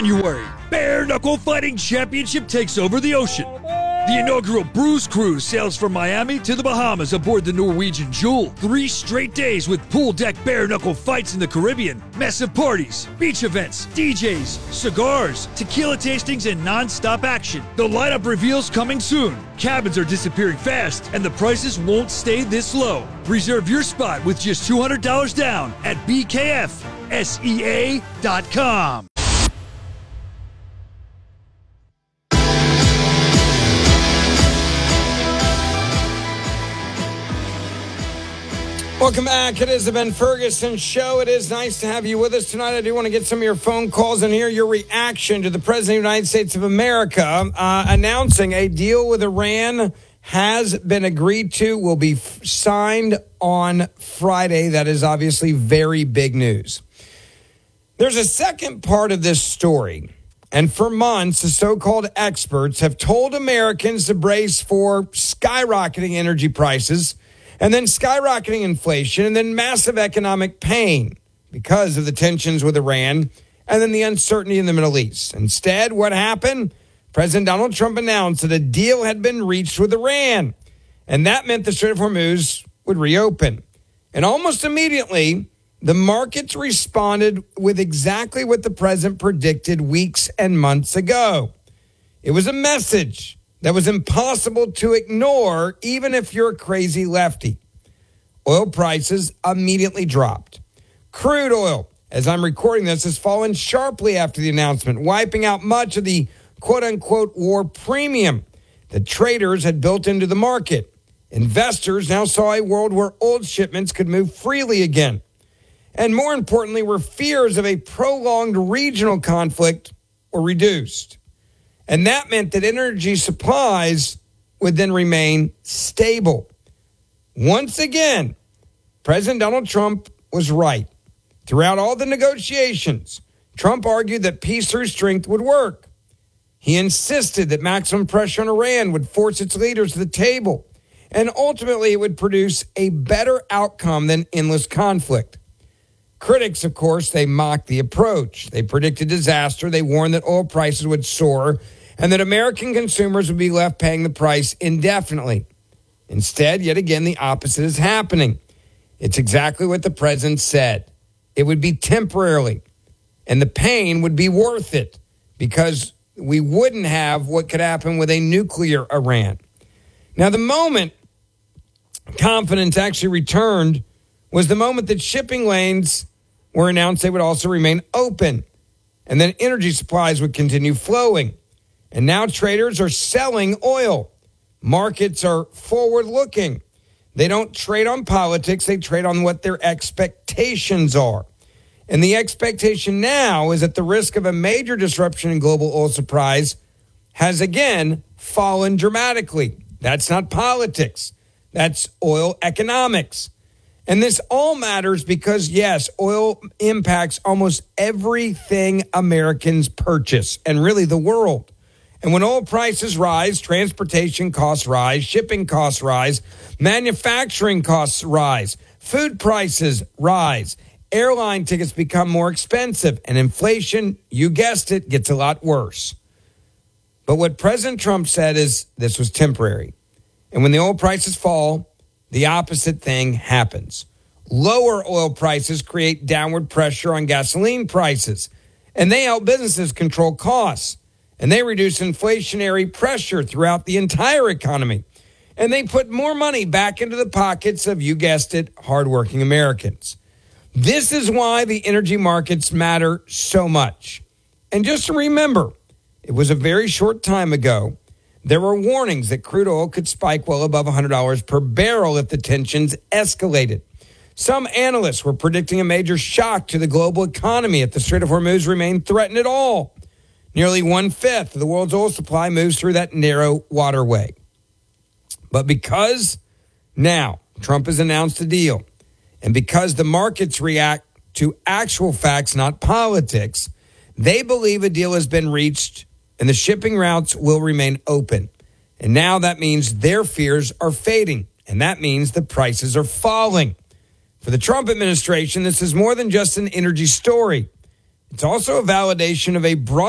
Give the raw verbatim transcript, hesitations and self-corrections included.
January, Bare Knuckle Fighting Championship takes over the ocean. The inaugural Bruise Cruise sails from Miami to the Bahamas aboard the Norwegian Jewel. Three straight days with pool deck bare knuckle fights in the Caribbean, massive parties, beach events, D Js, cigars, tequila tastings, and non-stop action. The lineup reveals coming soon. Cabins are disappearing fast, and the prices won't stay this low. Reserve your spot with just two hundred dollars down at B K F S E A dot com. Welcome back. It is the Ben Ferguson Show. It is nice to have you with us tonight. I do want to get some of your phone calls and hear your reaction to the President of the United States of America uh, announcing a deal with Iran has been agreed to, will be f- signed on Friday. That is obviously very big news. There's a second part of this story. And for months, the so-called experts have told Americans to brace for skyrocketing energy prices, and then skyrocketing inflation, and then massive economic pain because of the tensions with Iran, and then the uncertainty in the Middle East. Instead, what happened? President Donald Trump announced that a deal had been reached with Iran, and that meant the Strait of Hormuz would reopen. And almost immediately, the markets responded with exactly what the president predicted weeks and months ago. It was a message that was impossible to ignore, even if you're a crazy lefty. Oil prices immediately dropped. Crude oil, as I'm recording this, has fallen sharply after the announcement, wiping out much of the quote-unquote war premium that traders had built into the market. Investors now saw a world where oil shipments could move freely again. And more importantly, where fears of a prolonged regional conflict were reduced. And that meant that energy supplies would then remain stable. Once again, President Donald Trump was right. Throughout all the negotiations, Trump argued that peace through strength would work. He insisted that maximum pressure on Iran would force its leaders to the table, and ultimately it would produce a better outcome than endless conflict. Critics, of course, they mocked the approach. They predicted disaster. They warned that oil prices would soar and that American consumers would be left paying the price indefinitely. Instead, yet again, the opposite is happening. It's exactly what the president said. It would be temporarily, and the pain would be worth it because we wouldn't have what could happen with a nuclear Iran. Now, the moment confidence actually returned was the moment that shipping lanes were announced they would also remain open, and then energy supplies would continue flowing. And now traders are selling oil. Markets are forward-looking. They don't trade on politics. They trade on what their expectations are. And the expectation now is that the risk of a major disruption in global oil supplies has again fallen dramatically. That's not politics. That's oil economics. And this all matters because, yes, oil impacts almost everything Americans purchase and really the world. And when oil prices rise, transportation costs rise, shipping costs rise, manufacturing costs rise, food prices rise, airline tickets become more expensive, and inflation, you guessed it, gets a lot worse. But what President Trump said is this was temporary. And when the oil prices fall, the opposite thing happens. Lower oil prices create downward pressure on gasoline prices, and they help businesses control costs. And they reduce inflationary pressure throughout the entire economy. And they put more money back into the pockets of, you guessed it, hardworking Americans. This is why the energy markets matter so much. And just to remember, it was a very short time ago, there were warnings that crude oil could spike well above one hundred dollars per barrel if the tensions escalated. Some analysts were predicting a major shock to the global economy if the Strait of Hormuz remained threatened at all. Nearly one-fifth of the world's oil supply moves through that narrow waterway. But because now Trump has announced a deal, and because the markets react to actual facts, not politics, they believe a deal has been reached and the shipping routes will remain open. And now that means their fears are fading, and that means the prices are falling. For the Trump administration, this is more than just an energy story. It's also a validation of a broad